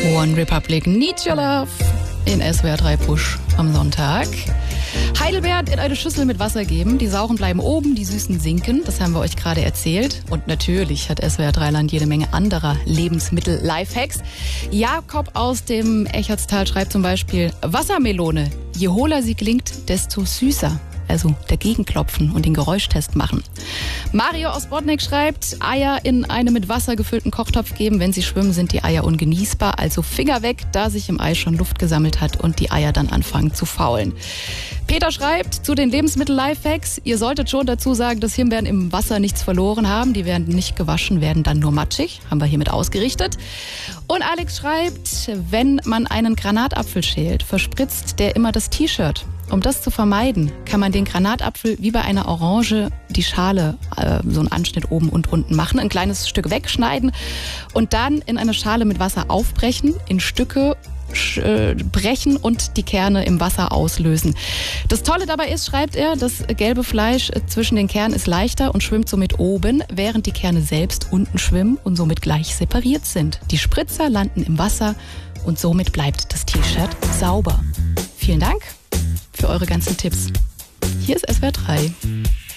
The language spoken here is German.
One Republic, Need Your Love in SWR 3 Push am Sonntag. Heidelbeeren in eine Schüssel mit Wasser geben. Die sauren bleiben oben, die süßen sinken. Das haben wir euch gerade erzählt. Und natürlich hat SWR 3 Land jede Menge anderer Lebensmittel-Lifehacks. Jakob aus dem Echartstal schreibt zum Beispiel: Wassermelone. Je hohler sie klingt, desto süßer. Also dagegen klopfen und den Geräuschtest machen. Mario aus Bodneck schreibt: Eier in einen mit Wasser gefüllten Kochtopf geben. Wenn sie schwimmen, sind die Eier ungenießbar. Also Finger weg, da sich im Ei schon Luft gesammelt hat und die Eier dann anfangen zu faulen. Peter schreibt zu den Lebensmittel-Lifehacks: Ihr solltet schon dazu sagen, dass Himbeeren im Wasser nichts verloren haben. Die werden nicht gewaschen, werden dann nur matschig. Haben wir hiermit ausgerichtet. Und Alex schreibt: Wenn man einen Granatapfel schält, verspritzt der immer das T-Shirt. Um das zu vermeiden, kann man den Granatapfel wie bei einer Orange die Schale, so einen Anschnitt oben und unten machen, ein kleines Stück wegschneiden und dann in eine Schale mit Wasser aufbrechen, in Stücke brechen und die Kerne im Wasser auslösen. Das Tolle dabei ist, schreibt er, das gelbe Fleisch zwischen den Kernen ist leichter und schwimmt somit oben, während die Kerne selbst unten schwimmen und somit gleich separiert sind. Die Spritzer landen im Wasser und somit bleibt das T-Shirt sauber. Vielen Dank für eure ganzen Tipps. Hier ist SWR 3.